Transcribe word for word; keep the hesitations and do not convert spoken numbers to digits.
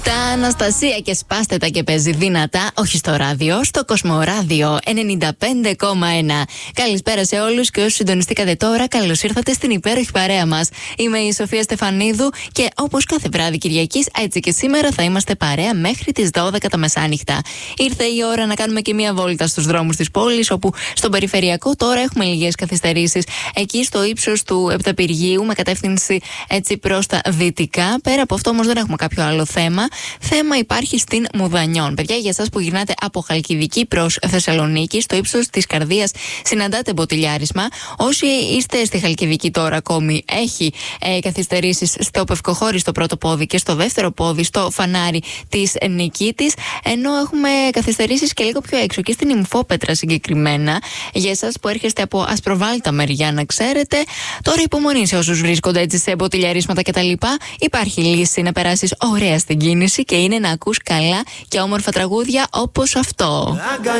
Τα Αναστασία και σπάστε τα και παίζει δυνατά, όχι στο ράδιο, στο Κοσμοράδιο ενενήντα πέντε κόμμα ένα. Καλησπέρα σε όλους και όσους συντονιστήκατε τώρα, καλώς ήρθατε στην υπέροχη παρέα μας. Είμαι η Σοφία Στεφανίδου και όπως κάθε βράδυ Κυριακής, έτσι και σήμερα θα είμαστε παρέα μέχρι τις δώδεκα τα μεσάνυχτα. Ήρθε η ώρα να κάνουμε και μία βόλτα στους δρόμους της πόλης, όπου στον περιφερειακό τώρα έχουμε λίγες καθυστερήσεις. Εκεί στο ύψος του Επταπηργείου, με κατεύθυνση έτσι προς τα δυτικά. Πέρα από αυτό όμως δεν έχουμε κάποιο άλλο θέμα. Θέμα υπάρχει στην Μουδανιών. Παιδιά, για εσάς που γυρνάτε από Χαλκιδική προς Θεσσαλονίκη, στο ύψος της Καρδίας συναντάτε μποτιλιάρισμα. Όσοι είστε στη Χαλκιδική τώρα ακόμη, έχει ε, καθυστερήσεις στο Πευκοχώρι στο πρώτο πόδι και στο δεύτερο πόδι, στο φανάρι της Νικήτης. Ενώ έχουμε καθυστερήσεις και λίγο πιο έξω και στην Υμφόπετρα συγκεκριμένα. Για εσάς που έρχεστε από ασπροβάλτα μεριά, να ξέρετε. Τώρα υπομονή σε όσους βρίσκονται έτσι σε μποτιλιαρίσματα κτλ. Υπάρχει λύση να περάσεις ωραία στην κίνηση και είναι να ακούς καλά και όμορφα τραγούδια όπως αυτό.